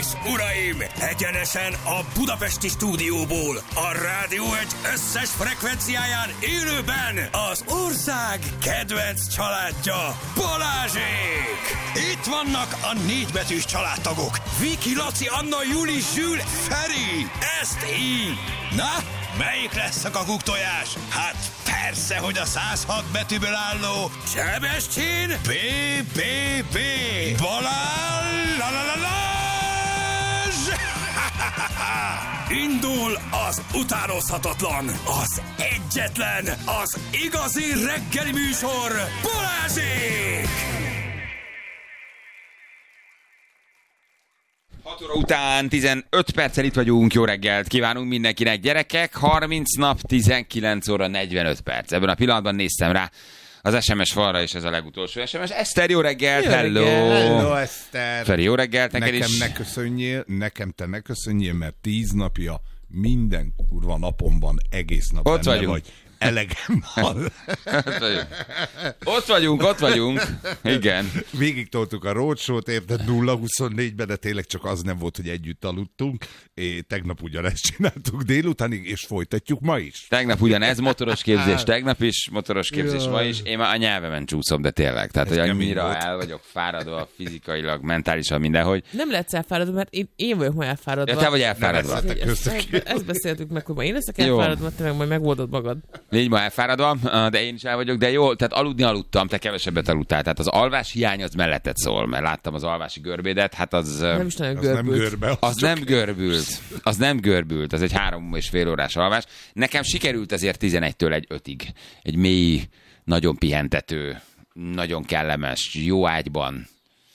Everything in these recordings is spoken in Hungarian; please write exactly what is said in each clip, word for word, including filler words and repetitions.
és uraim, egyenesen a budapesti stúdióból, a Rádió egy összes frekvenciáján élőben az ország kedvenc családja, Balázsék! Itt vannak a négybetűs családtagok, Viki, Laci, Anna, Juli, Zsül, Feri, ezt így! Na, melyik lesz a kakuktojás? Hát persze, hogy a száz hat betűből álló Sebestyén bé bé bé Balázs! Indul az utánozhatatlan, az egyetlen, az igazi reggeli műsor, Balázsék! hat óra után tizenöt perccel itt vagyunk, jó reggelt kívánunk mindenkinek, gyerekek, harminc nap, tizenkilenc óra negyvenöt perc. Ebben a pillanatban néztem rá az es em es falra, és ez a legutolsó es em es. Eszter, jó reggelt, jó hello! Reggel. Hello, Eszter! Feri, jó reggelt, neked nekem is. Ne köszönjél, nekem te ne köszönjél, mert tíz napja minden kurva napomban egész nap ott benne vagyunk. vagy. Elegem van. Ott vagyunk, ott vagyunk. Igen. Végig toltuk a roadshow-t, érted, nulla huszonnégyben, de tényleg csak az nem volt, hogy együtt aludtunk. É, tegnap ugyanezt csináltuk délutánig, és folytatjuk ma is. Tegnap ugyanez, motoros képzés, tegnap is, motoros képzés ma is. Én már a nyelvemen csúszom, de tényleg. Tehát, ez hogy annyira el vagyok fáradva fizikailag, mentálisan, mindenhogy. Nem lehetsz elfáradva, mert én, én vagyok ma elfáradva. Ja, te vagy elfáradva. Ezt, ezt, ezt beszéltük meg, hogy ma én leszek elfáradva, te meg majd megoldod magad. Légy ma elfáradva, de én is el vagyok, de jó, tehát aludni aludtam, te kevesebbet aludtál. Tehát az alvás hiány az melletted szól, mert láttam az alvási görbédet, hát az... Nem is nagyon az nem görbült. görbe, az, Az nem görbült. Az nem görbült, az egy három és fél órás alvás. Nekem sikerült azért tizenegytől egy ötig. Egy mély, nagyon pihentető, nagyon kellemes, jó ágyban,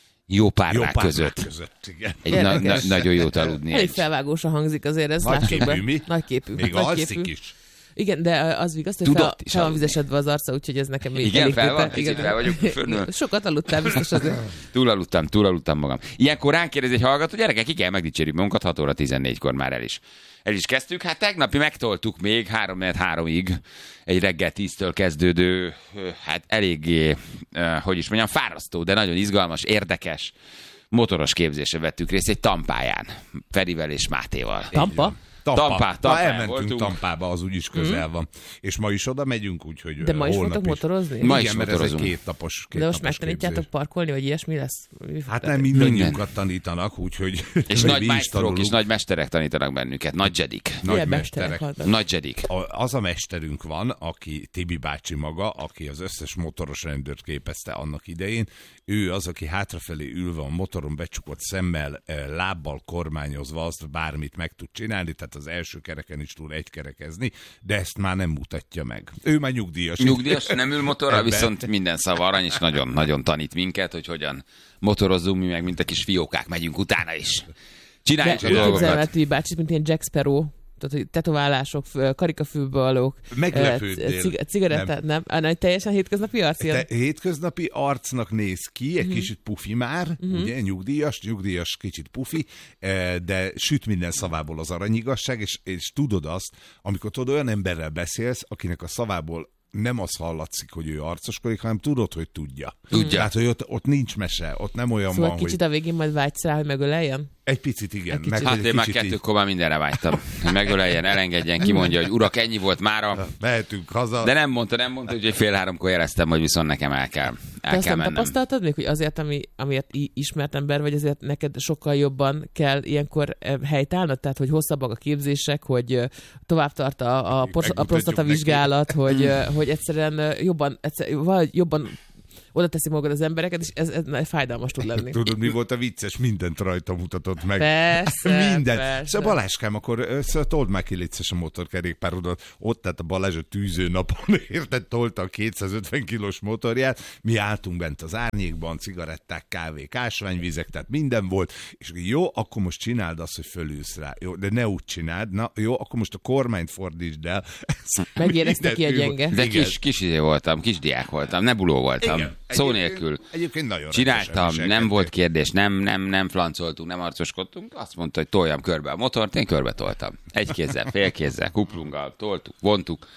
jó párnák között. között igen. Egy na- na- nagyon jót aludni. Elég felvágósan hangzik azért, ez lássuk Nagyképű, be. mi? Nagyképű. Még Nagyképű. alszik is. Igen, de az igaz, hogy Tudott fel, is fel van aludni. vizesedve az arca, úgyhogy ez nekem még Igen, elég fel van, tépe. kicsit fel vagyok fönnül. Sokat aludtál biztos azért. Túlaludtam, túlaludtam magam. Ilyenkor ránk kérdezi egy hallgató, gyerekek, ki kell megdicsérjük magunkat, hat óra tizennégykor már el is. El is kezdtük, hát tegnapi megtoltuk még három negyven háromig egy reggel tíztől kezdődő, hát eléggé, hogy is mondjam, fárasztó, de nagyon izgalmas, érdekes, motoros képzésre vettük részt egy Tampáján, Ferivel és Mátéval. Tampa? Tampa. Tampá, Tampán elmentünk voltunk. Tampába, az úgyis közel van. És ma is oda megyünk, úgyhogy De ma is holnap fogtok motorozni? Ma Igen, is mert ez egy motorozunk. két napos két De most napos megtanítjátok képzés. parkolni, vagy ilyesmi lesz? Mi fog Hát tenni? nem mindannyiunkat tanítanak, úgyhogy... És mi nagy is májstrok és tanulunk. nagy mesterek tanítanak bennünket, nagy jedik. Nagy Milyen mesterek. mesterek vannak? Nagy jedik. A- Az a mesterünk van, aki Tibi bácsi maga, aki az összes motoros rendőrt képezte annak idején. Ő az, aki hátrafelé ülve a motoron becsukott szemmel, eh, lábbal kormányozva azt bármit meg tud csinálni, tehát az első kereken is tud egykerekezni, de ezt már nem mutatja meg. Ő már nyugdíjas. Nyugdíjas, nem ül motorra, Ebben. viszont minden szava arany, és nagyon-nagyon tanít minket, hogy hogyan motorozzunk, mi meg mint a kis fiókák megyünk utána is. Csináljuk De a úgy képzelem el dolgokat. Tibi bácsit, mint ilyen Jack Sparrow, tehát hogy tetoválások, fő- karikafülbalók, Meglepődnél. eh, cig- cigarettát, nem? nem? nem? Teljesen hétköznapi arc ilyen? Te hétköznapi arcnak néz ki, egy kicsit pufi már, ugye, nyugdíjas, nyugdíjas, kicsit pufi, eh, de süt minden szavából az aranyigasság, és, és tudod azt, amikor tudod, olyan emberrel beszélsz, akinek a szavából nem az hallatszik, hogy ő arcoskodik, hanem tudod, hogy tudja. Tudja. Tehát, hogy ott, ott nincs mese, ott nem olyan Szóval van, kicsit hogy... a végén majd vágysz rá, hogy megöleljen? Egy picit igen. Egy kicsit. Meg, Hát hogy én egy már kicsit így- kettőkor már mindenre vágytam. Hogy megöleljen, elengedjen, kimondja, hogy urak, ennyi volt mára. Mehetünk haza. De nem mondta, nem mondta, úgyhogy fél háromkor jeleztem, hogy viszont nekem el kell, Te el azt kell nem mennem. tapasztaltad még, hogy azért, ami, amiért i- ismert ember vagy, azért neked sokkal jobban kell ilyenkor eh, helytállnod? Tehát, hogy hosszabbak a képzések, hogy eh, tovább tart a, a, por- a Megmutatjuk prostata neki. vizsgálat, hogy, eh, hogy egyszerűen eh, jobban, egyszer, valahogy jobban oda teszi magad az embereket, és ez, ez fájdalmas tud lenni. Tudod, mi volt a vicces? Mindent rajta mutatott meg. Persze, Minden. persze. Szóval Baláskám, akkor ö, szóval told már ki létszes a motorkerékpárodat. Ott, tehát a Balázs a tűző napon, érted, tolta a kétszázötven kilós motorját. Mi álltunk bent az árnyékban, cigaretták, kávék, ásványvizek, tehát minden volt. És jó, akkor most csináld azt, hogy fölülsz rá. Jó, de ne úgy csináld. Na, jó, akkor most a kormányt fordítsd el. Megérezte ki a Mindent gyenge. De Igen. kis, kis izé voltam, kis diák voltam, nebuló voltam. Igen. Szó Egyébként- nélkül. Egyébként nagyon Csináltam, rendesen nem volt viselkedtél. kérdés, nem, nem, nem flancoltunk, nem arcoskodtunk. Azt mondta, hogy toljam körbe a motort, én körbe toltam. Egy kézzel, fél kézzel, kuplunggal, toltuk, vontuk.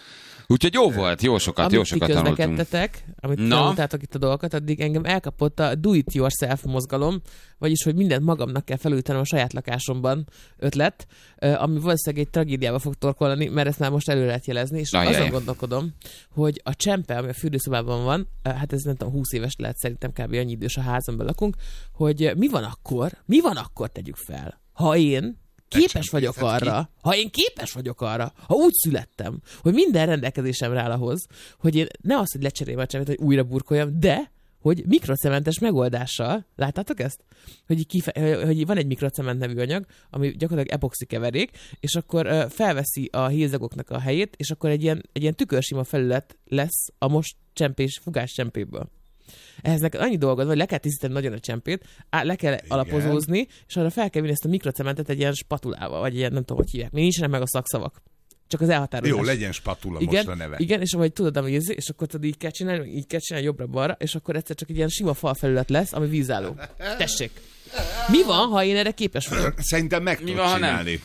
Úgyhogy jó volt, jó sokat, amit jó sokat ti tanultunk. közlekedtetek, amit Na? tanultátok itt a dolgokat, addig engem elkapott a do it yourself mozgalom, vagyis, hogy mindent magamnak kell felújítanom a saját lakásomban ötlet, ami valószínűleg egy tragédiába fog torkolni, mert ezt már most előre lehet jelezni, és Ajaj. azon gondolkodom, hogy a csempe, ami a fürdőszobában van, hát ez nem tudom, húsz éves lehet, szerintem kb. Annyi idős a házamban lakunk, hogy mi van akkor, mi van akkor tegyük fel, ha én képes vagyok arra, ha én képes vagyok arra, ha úgy születtem, hogy minden rendelkezésemre áll ahhoz, hogy én ne az, hogy lecseréljem a csempét, hogy újra burkoljam, de hogy mikrocementes megoldással, láttátok ezt? Hogy, kife- hogy van egy mikrocement nevű anyag, ami gyakorlatilag epoxi keverék, és akkor uh, felveszi a hézagoknak a helyét, és akkor egy ilyen, egy ilyen tükörsima felület lesz a most csempés, fugás csempéből. Ehhez neked annyi dolgod, hogy le kell tisztítani nagyon a csempét, á, le kell alapozózni, és arra fel kell vinni ezt a mikrocementet egy ilyen spatulával, vagy ilyen, nem tudom, hogy hívják. Még nincsenek meg a szakszavak. Csak az elhatározás. Jó, legyen spatula igen, most a neve. Igen, és ahogy tudod, ami ez, és akkor tudod, így kell csinálni, így kell csinálni jobbra-balra, és akkor egyszer csak egy ilyen sima falfelület lesz, ami vízálló. Tessék! Mi van, ha én erre képes vagyok? Szerintem meg tudod van, ha csinálni.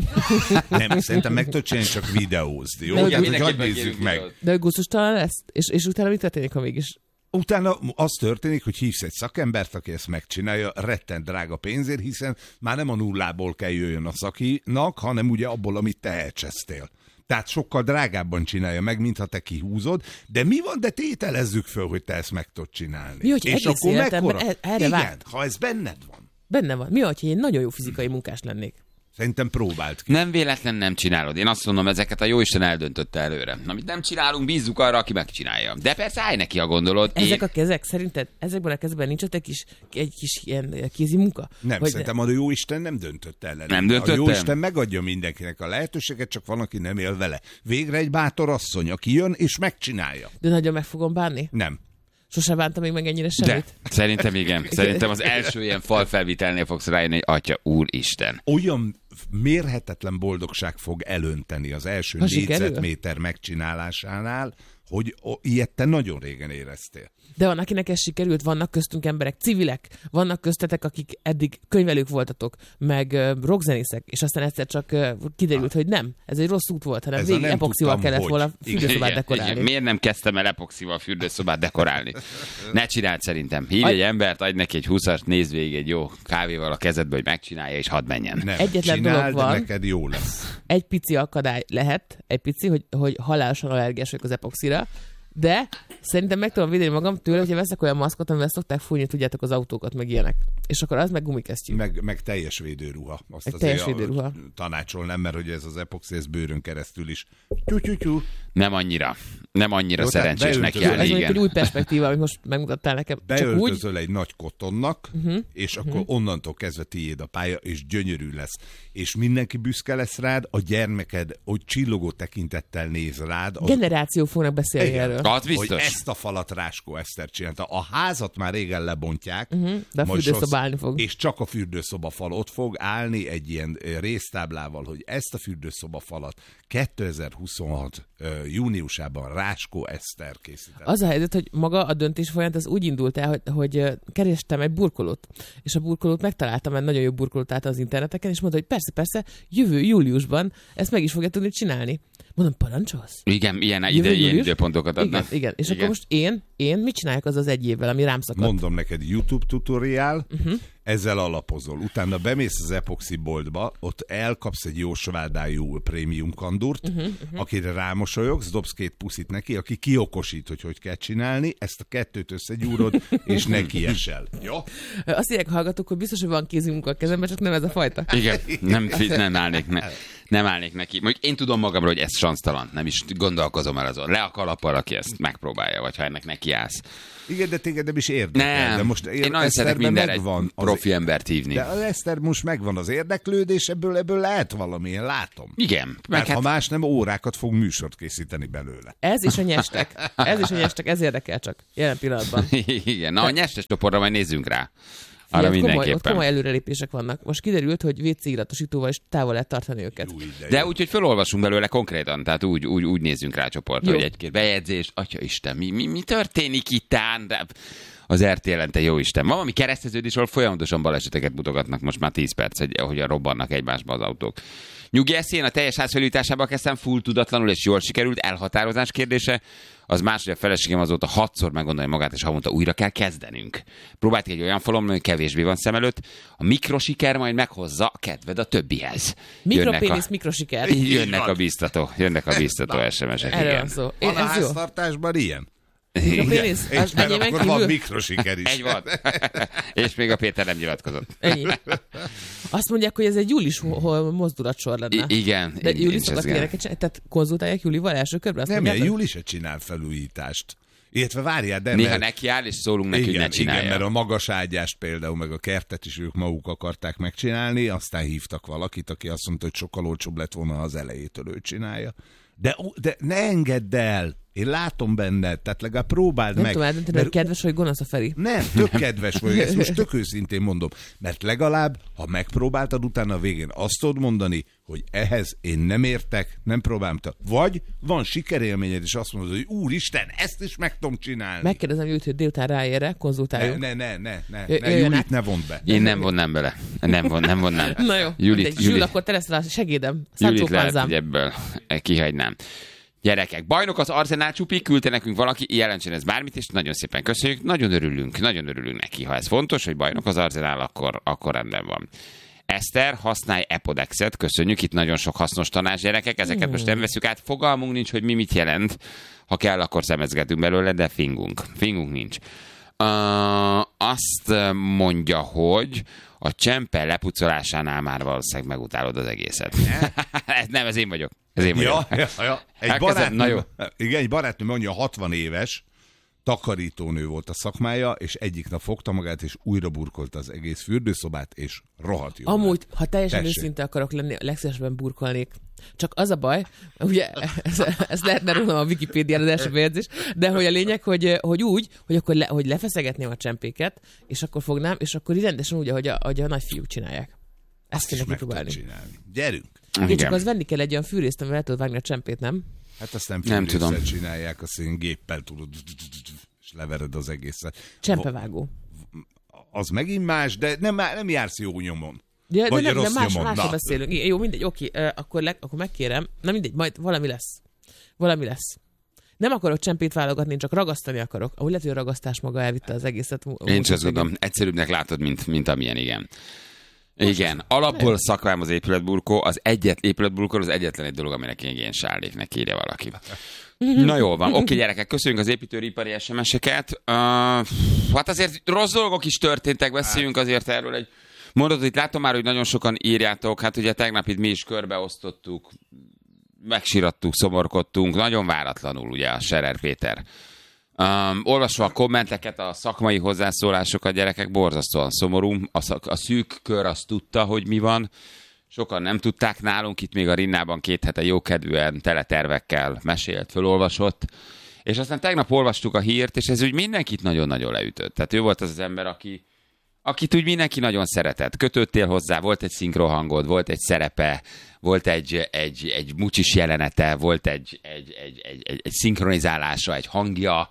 Nem? nem, szerintem meg tudod csinálni, csak videózni. Jó? De hogy Hát, hogy mindenképpen hadd nézzük kérünk meg. videót. De hogy gusztustalan lesz? És, és utána mi történik, ha mégis? Utána az történik, hogy hívsz egy szakembert, aki ezt megcsinálja, rettent drága pénzért, hiszen már nem a nullából kell jöjjön a szakinak, hanem ugye abból, amit te elcsesztél. Tehát sokkal drágábban csinálja meg, mintha te kihúzod, de mi van, de tételezzük föl, hogy te ezt meg tudod csinálni. Mi, hogy és egész akkor életemben mekkora? e- erre Igen, várt? ha ez benned van. Benne van. Mi, hogyha én nagyon jó fizikai munkás lennék? Szerintem próbáld ki. Nem véletlen nem csinálod. Én azt mondom, ezeket a jóisten eldöntötte előre. Amit nem csinálunk, bízzuk arra, aki megcsinálja. De persze állj neki, ha gondolod. Ezek Én... a kezek, szerinted ezekben a kezekben nincs ott egy kis, egy kis ilyen kézi munka? Nem, Hogy szerintem a Jóisten nem döntött ellen. Nem döntött A el? Jóisten megadja mindenkinek a lehetőséget, csak van, aki nem él vele. Végre egy bátor asszony, aki jön és megcsinálja. De nagyon meg fogom bánni? Nem. Sose bántam még meg ennyire De, semmit? szerintem igen. Szerintem az első ilyen falfelvitelnél fogsz rájönni, hogy atya, úristen. Olyan mérhetetlen boldogság fog elönteni az első Ha sikerül? négyzetméter megcsinálásánál, hogy o- ilyet te nagyon régen éreztél. De van, akinek ez sikerült, vannak köztünk emberek, civilek, vannak köztetek, akik eddig könyvelők voltatok, meg uh, rockzenészek, és aztán egyszer csak uh, kiderült, hogy nem, ez egy rossz út volt, hanem Ez a végig nem epoxival tudtam, kellett hogy. volna fürdőszobát Igen, dekorálni. igen. Miért nem kezdtem el epoxival a fürdőszobát dekorálni? Ne csináld szerintem. Hívj Aj- egy embert, adj neki egy húszast, nézd végig egy jó kávéval a kezedbe, hogy megcsinálja, és hadd menjen. Nem, Egyetlen csináld, dolog van. de neked jó lesz. Egy pici akadály lehet, egy pici, hogy, hogy halálosan allergiás vagyok az epoxira, de szerintem meg tudom védeni magam tőle, hogyha veszek olyan maszkot, amivel szokták fújni, tudjátok, az autókat, meg ilyenek. És akkor az meg gumikesztyű. Meg, meg teljes védőruha. Azt Egy azért teljes védőruha. tanácsolnám, mert hogy ez az epoxi, ez bőrön keresztül is. Tyú-tyú-tyú. Nem annyira. Nem annyira Jó, tehát szerencsés beöltözöl. neki állni, Ez mondjuk egy igen. új perspektíva, amit most megmutattál nekem. Csak úgy, Beöltözöl egy nagy kotonnak, uh-huh, és akkor uh-huh. onnantól kezdve tiéd a pálya, és gyönyörű lesz. És mindenki büszke lesz rád, a gyermeked, hogy csillogó tekintettel néz rád. Az, generációk fognak beszélni Igen. erről. Az hogy biztos. ezt a falat Ráskó Eszter csinálta. A házat már régen lebontják. Uh-huh, de a most fürdőszoba az- állni fog. És csak a fürdőszoba fal ott fog állni egy ilyen ö, résztáblával, hogy ezt a fürdőszoba falat kétezer-huszonhat ö, júniusában Ráskó Eszter készített. Az a helyzet, hogy maga a döntés folyamat az úgy indult el, hogy, hogy ö, kerestem egy burkolót, és a burkolót megtaláltam, egy nagyon jó burkolót állt az interneteken, és mondta, hogy persze, persze, jövő júliusban ezt meg is fogja tudni csinálni. Mondom, parancsolsz? Igen, ilyen, Jövő ide, ilyen július? időpontokat adnak. Igen, igen. És akkor most én, én mit csináljak az az egy évvel, ami rám szakadt? Mondom neked, YouTube tutoriál, Mhm. uh-huh. ezzel alapozol. Utána bemész az epoxi boltba, ott elkapsz egy jó svádájú prémium kandurt, uh-huh, uh-huh. akire rámosolyogsz, dobsz két puszit neki, aki kiokosít, hogy hogy kell csinálni, ezt a kettőt összegyúrod, és neki esel. Jó? Azt írják hallgatók, hogy biztos, hogy van kézimunka a kezemben, csak nem ez a fajta. Igen, nem, nem állnék, ne, nem állnék neki. Mondjuk én tudom magamról, hogy ez sansztalan, nem is gondolkozom el azon. Le a kalappal, aki ezt megpróbálja, vagy ha ennek neki állsz. Igen, de téged nem is érdekel. Nem, de most én nagyon szeretek mindenre egy profi embert hívni. De az Eszter most megvan az érdeklődés, ebből, ebből lehet valami, én látom. Igen, meg Mert hát, ha más nem, órákat fog műsort készíteni belőle. Ez is a nyestek. Ez is a nyestek, ez érdekel csak. Jelen pillanatban. igen. Na, a nyestes csoportra majd nézzünk rá. Arra Figyelj, komoly, ott mindenképpen. komoly előrelépések vannak. Most kiderült, hogy vé cé iratosítóval is távol lehet tartani őket. Új, de De jó. úgy, hogy felolvasunk belőle konkrétan, tehát úgy, úgy, úgy nézzünk rá a csoportra, Jó. hogy egy-két bejegyzést, atya Isten, mi, mi, mi történik itt ám? De az er té el-en, te jó Isten. Van valami kereszteződés, ahol folyamatosan baleseteket mutogatnak most már tíz perc, hogy hogyan robbannak egymásba az autók. Nyugi eszén a teljes házfelújításába kezdtem, full tudatlanul és jól sikerült, elhatározás kérdése. Az más, hogy a feleségem azóta hatszor meggondolja magát, és havonta újra kell kezdenünk. Próbáltuk egy olyan falon, hogy kevésbé van szem előtt. A mikrosiker majd meghozza a kedved a többihez. Mikropénisz, a... mikrosiker. Jönnek a biztató, jönnek a biztató es em es-ek. Erről van szó. Van a háztartásban ilyen? Mikropénisz? És mert akkor van mikrosiker is. Egy van. És még a Péter nem nyilatkozott. Ennyi. Azt mondják, hogy ez egy július mozdulatsor lenne. I- igen. De Júli szokott ilyeneket csinálni? Tehát konzultálják Júlival első körben? Nem, ilyen Júli se csinál felújítást. Illetve várjál, de... Néha mert... nekiáll, és szólunk neki, igen, hogy ne csinálja. Igen, mert a magas ágyást például, meg a kertet is ők maguk akarták megcsinálni, aztán hívtak valakit, aki azt mondta, hogy sokkal olcsóbb lett volna, ha az elejétől ő csinálja. De, de ne engedd el! Én látom benned, tehát legalább próbáld nem meg. Nem tudom eldönteni, mert... hogy kedves vagy gonosz a Feri. Nem, tök kedves vagy, ezt most tök őszintén mondom. Mert legalább, ha megpróbáltad, utána a végén azt tudod mondani, hogy ehhez én nem értek, nem próbáltam. Vagy van sikerélményed, és azt mondod, hogy úristen, ezt is meg tudom csinálni. Megkérdezem Júlit, hogy délután ráérre, konzultáljunk. Ne, ne, ne, ne, J- ne Júlit ne vond be. Én nem vonnám bele. Nem, von, nem vonnám. Na jó, Júlit, Júli, akkor te leszel a segédem. Júlit lehet, hogy ebből kihagynám. Gyerekek, bajnok az Arzenál csupi, küldte nekünk valaki, jelentsen ez bármit, és nagyon szépen köszönjük, nagyon örülünk, nagyon örülünk neki. Ha ez fontos, hogy bajnok az Arzenál, akkor, akkor rendben van. Eszter, használj Epodexet, köszönjük, itt nagyon sok hasznos tanács, gyerekek, ezeket hmm. most nem veszük át, fogalmunk nincs, hogy mi mit jelent, ha kell, akkor szemezgetünk belőle, de fingunk, fingunk nincs. Uh, azt mondja, hogy a csempe lepucolásánál már valószínűleg megutálod az egészet. Nem, ez én vagyok. Ez én vagyok. Ja, ja, ja. Egy barátnő, igen, egy barátnő mondja, hatvan éves, takarítónő volt a szakmája, és egyik nap fogta magát, és újra burkolta az egész fürdőszobát, és rohadt jó. Amúgy, ha teljesen Tessék. őszinte akarok lenni, legszívesebben burkolnék. Csak az a baj, ugye, ez, ez lehetne rólam a Wikipédiára az első bejegyzés, de hogy a lényeg, hogy, hogy úgy, hogy akkor le, hogy lefeszegetném a csempéket, és akkor fognám, és akkor így rendesen úgy, ahogy a, ahogy a nagyfiúk csinálják. Ezt kéne kipróbálni. Gyerünk! Igen, csak az venni kell egy olyan fűrészt, amivel el tudod vágni a csempét, nem? Hát azt nem, nem tudom. Csinálják, azt én géppel tudod, és levered az egészet. Csempevágó. Az megint más, de nem, nem jársz jó nyomon. Ja, vagy de nem, rossz de más, nyomon. másra beszélünk. Jó, mindegy, oké, akkor, le, akkor megkérem. Na mindegy, majd valami lesz. Valami lesz. Nem akarok csempét válogatni, én csak ragasztani akarok. Ahogy lehet, hogy a ragasztás maga elvitte az egészet. Én csak azt gondolom, egyszerűbbnek látod, mint, mint amilyen, igen. Igen, alapból szakvám az épületburkó, az egyet, épületburkó az egyetlen egy dolog, aminek én ilyen sálléknek írja valaki. Na jól van, oké gyerekek, köszönjük az építőipari es em es-eket. Uh, hát azért rossz dolgok is történtek, beszéljünk azért erről egy mondatot. Itt látom már, hogy nagyon sokan írjátok, hát ugye tegnap itt mi is körbeosztottuk, megsirattuk, szomorkodtunk, nagyon váratlanul ugye a Scherer Péter. Um, olvasva a kommenteket, a szakmai hozzászólásokat, gyerekek, borzasztóan szomorú. A, szak, a szűk kör azt tudta, hogy mi van. Sokan nem tudták nálunk, itt még a Rinnában két hete jókedvűen tele tervekkel mesélt, fölolvasott. És aztán tegnap olvastuk a hírt, és ez úgy mindenkit nagyon-nagyon leütött. Tehát ő volt az az ember, aki, akit úgy mindenki nagyon szeretett. Kötöttél hozzá, volt egy szinkrohangod, volt egy szerepe, volt egy, egy, egy mucsis jelenete, volt egy, egy, egy, egy, egy, egy szinkronizálása, egy hangja,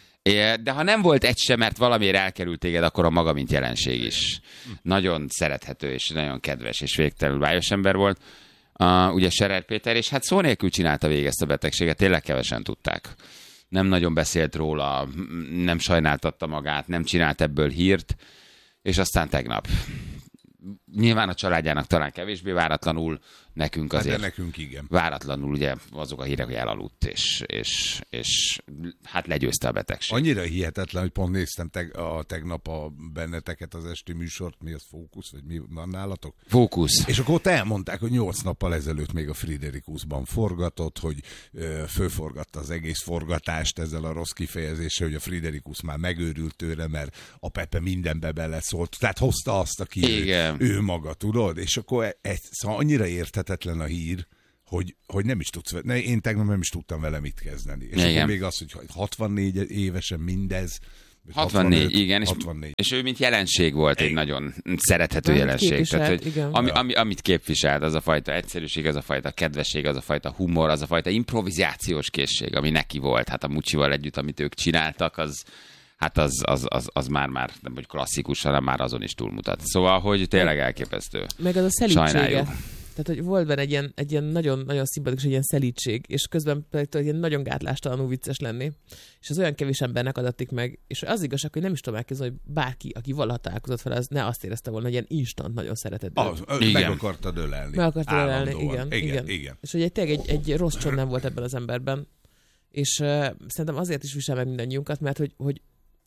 de ha nem volt egy sem, mert valamiért elkerült téged, akkor a maga, mint jelenség is. Nagyon szerethető, és nagyon kedves, és végtelenül bájos ember volt. Uh, ugye Scherer Péter, és hát szó nélkül csinálta végig ezt a betegséget, tényleg kevesen tudták. Nem nagyon beszélt róla, nem sajnáltatta magát, nem csinált ebből hírt, és aztán tegnap. Nyilván a családjának talán kevésbé váratlanul, nekünk azért hát de nekünk igen. Váratlanul ugye azok a hírek, hogy elaludt, és, és, és hát legyőzte a betegség. Annyira hihetetlen, hogy pont néztem teg, a, tegnap a benneteket az esti műsort, mi az Fókusz, vagy mi van nálatok? Fókusz. És akkor ott elmondták, hogy nyolc nappal ezelőtt még a Friderikusban forgatott, hogy ö, fölforgatta az egész forgatást ezzel a rossz kifejezéssel, hogy a Friderikus már megőrült tőle, mert a Pepe mindenbe beleszólt. Tehát hozta azt, aki ő, ő maga, tudod? És akkor egy, szóval annyira érthetetlen a hír, hogy, hogy nem is tudsz, ne, én tegnap nem is tudtam vele mit kezdeni. És igen. Akkor még az, hogy hatvannégy évesen mindez. hatvannégy, hatvanöt, igen, és, hatvannégy. És ő mint jelenség volt egy, egy nagyon szerethető nem, jelenség. Tehát, hogy igen. ami, ami, amit képviselt, az a fajta egyszerűség, az a fajta kedvesség, az a fajta humor, az a fajta improvizációs készség, ami neki volt. Hát a Mucsival együtt, amit ők csináltak, az hát az, az, az, az már, már nem hogy klasszikus, hanem már azon is túlmutat. Szóval, hogy tényleg elképesztő. Meg az a szelítsége. Sajnáljuk. Tehát, hogy volt benne egy ilyen, egy ilyen nagyon, nagyon szimpatikus, egy ilyen szelítség, és közben pedig egy ilyen nagyon gátlástalanul vicces lenni. És az olyan kevés embernek adatik meg, és az igazság, hogy nem is tudom elképzelni, hogy bárki, aki valaha találkozott fel, az ne azt érezte volna, hogy ilyen instant nagyon szeretett. Az, meg igen. akartad ölelni. Meg akartad ölelni, igen, igen, igen, igen. igen. És hogy egy, tényleg egy, egy rossz csont nem volt ebben az emberben. És uh, szerintem azért is visel meg mindannyiunkat, mert hogy, hogy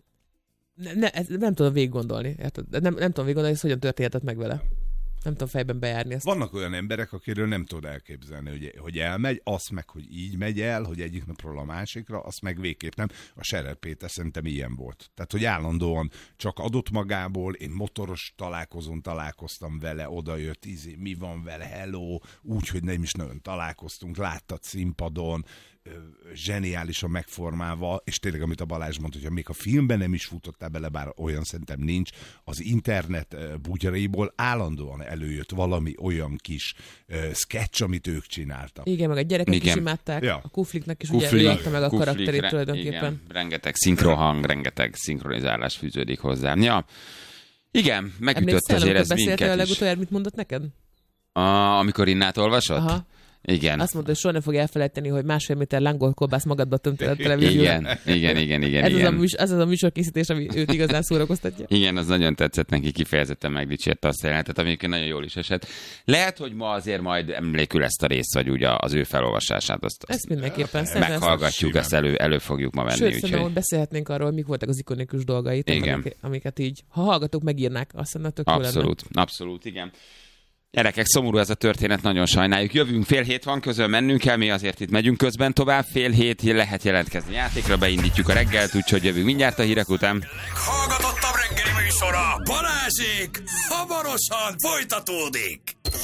ne, ne, nem tudom végig gondolni. Nem, nem tudom végig gondolni, hogy hogyan történhetett meg vele. Nem tudom fejben bejárni ezt. Vannak olyan emberek, akiről nem tudod elképzelni, hogy, hogy elmegy, azt meg, hogy így megy el, hogy egyik napról a másikra, azt meg végképp nem. A Scherer Péter szerintem ilyen volt. Tehát, hogy állandóan csak adott magából, én motoros találkozón találkoztam vele, odajött, izé, mi van vele, hello, úgy, hogy nem is nagyon találkoztunk, láttad színpadon, zseniálisan megformálva, és tényleg, amit a Balázs mondta, hogyha még a filmben nem is futottál bele, bár olyan szerintem nincs, az internet bugyraiból állandóan előjött valami olyan kis uh, sketch, amit ők csináltak. Igen, meg a gyerekek igen. is imádták, ja. A Kufliknek is Kuflik, ugye előadta meg a Kuflik, karakterét re, tulajdonképpen. Igen, rengeteg szinkrohang, rengeteg szinkronizálás fűződik hozzá. Ja, igen, megütött azért ez minket a is. legutoljára, mit mondott neked? A, amikor Innát olvasott? Aha. Igen. Azt mondta, hogy soha nem fog elfelejteni, hogy másfél méter lángol kolbász magadba tömtél a televízióra. Igen, igen, igen, igen. Ez, igen. Az a műsor, ez az a műsorkészítés, ami őt igazán szórakoztatja. Igen, az nagyon tetszett neki, kifejezetten megdicsérte azt a jelenetet, amikor nagyon jól is esett. Lehet, hogy ma azért majd emlékül ezt a részt, vagy úgy az ő felolvasását. Azt, azt ezt mindenképpen. meghallgatjuk, ezt elő, elő fogjuk ma venni. Sőt, úgyhogy... szerintem beszélhetnénk arról, mik voltak az ikonikus dolgait, amiket, amiket így, ha hallgatók, megírnák, azt hiszem, tök abszolút, abszolút, igen. Gyerekek, szomorú ez a történet, nagyon sajnáljuk. Jövünk, fél hét van, közül mennünk kell, mi azért itt megyünk közben tovább. Fél hét lehet jelentkezni játékra, beindítjuk a reggelt, úgyhogy jövünk mindjárt a hírek után. Hallgatottabb reggeli műsora Balázsék hamarosan folytatódik.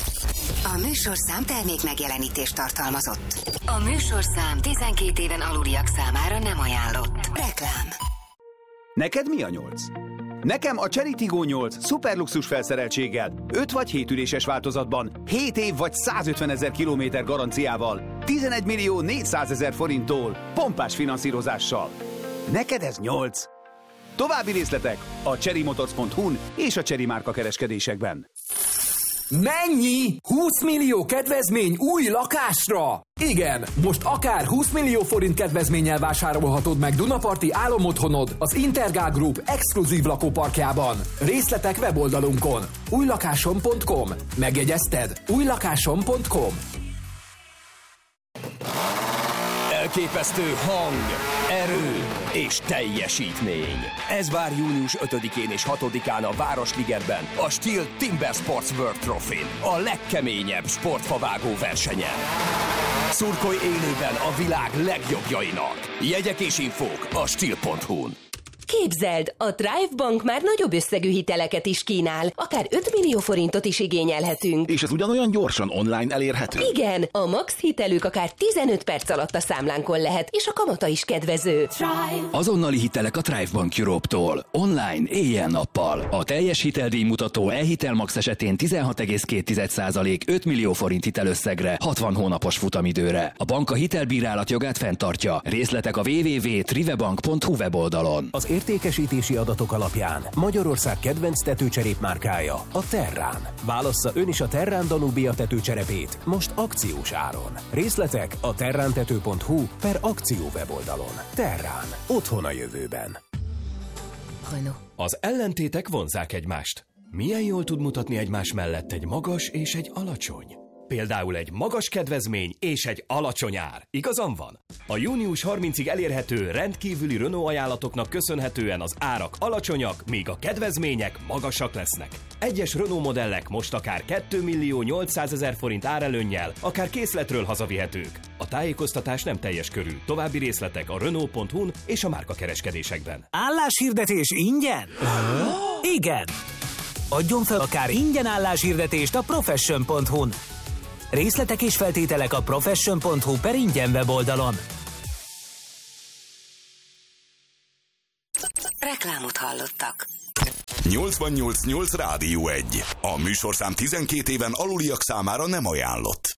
A műsorszám termék megjelenítést tartalmazott. A műsorszám tizenkét éven aluliak számára nem ajánlott. Reklám. Neked mi a nyolc? Nekem a Chery Tiggo nyolc szuperluxus felszereltséggel, öt vagy hét üléses változatban, hét év vagy százötvenezer kilométer garanciával, tizenegy millió négyszázezer forinttól, pompás finanszírozással. Neked ez nyolc. További részletek a chery motors pont hu-n és a Chery márka kereskedésekben. Mennyi? húsz millió kedvezmény új lakásra? Igen, most akár húsz millió forint kedvezménnyel vásárolhatod meg Dunaparti álomotthonod az Intergál Group exkluzív lakóparkjában. Részletek weboldalunkon. újlakásom pont com. Megjegyezted? újlakásom pont com. Elképesztő hang, erő és teljesítmény. Ez vár június ötödikén és hatodikán a Városligetben, a Steel Timber Sports World Trophy-n, a legkeményebb sportfavágó versenyen. Szurkolj élőben a világ legjobbjainak. Jegyek és infók a steel pont hu-n. Képzeld, a Thrive Bank már nagyobb összegű hiteleket is kínál, akár öt millió forintot is igényelhetünk. És ez ugyanolyan gyorsan online elérhető? Igen, a max hitelük akár tizenöt perc alatt a számlánkon lehet, és a kamata is kedvező. Thrive. Azonnali hitelek a Thrive Bank Europe-tól. Online, éjjel-nappal. A teljes hiteldíj mutató e-hitel max esetén tizenhat egész két százalék öt millió forint hitelösszegre, hatvan hónapos futamidőre. A bank a hitelbírálat jogát fenntartja. Részletek a double-u double-u double-u pont trivebank pont hu weboldalon. Az értékesítési adatok alapján Magyarország kedvenc tetőcserép márkája a Terrán. Válassza ön is a Terrán Danubia tetőcserepét most akciós áron. Részletek a terrántető pont hu per akció weboldalon. Terrán. Otthon a jövőben. Renault. Az ellentétek vonzzák egymást. Milyen jól tud mutatni egymás mellett egy magas és egy alacsony? Például egy magas kedvezmény és egy alacsony ár. Igazam van? A június harmincadikáig elérhető rendkívüli Renault ajánlatoknak köszönhetően az árak alacsonyak, míg a kedvezmények magasak lesznek. Egyes Renault modellek most akár két millió nyolcszázezer forint árelőnnyel, akár készletről hazavihetők. A tájékoztatás nem teljes körű. További részletek a renault pont hu-n és a márkakereskedésekben. Álláshirdetés ingyen? Igen! Adjon fel akár ingyen álláshirdetést a profession pont hu-n. Részletek és feltételek a profession pont hu per ingyen weboldalon. Reklámot hallottak. nyolcvannyolc nyolc Rádió egy. A műsorszám tizenkét éven aluliak számára nem ajánlott.